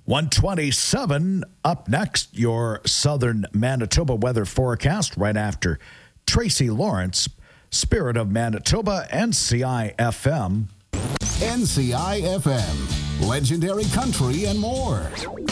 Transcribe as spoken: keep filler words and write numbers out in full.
one twenty-seven up next, your southern Manitoba weather forecast right after Tracy Lawrence, Spirit of Manitoba, N C I F M. N C I F M, legendary country and more.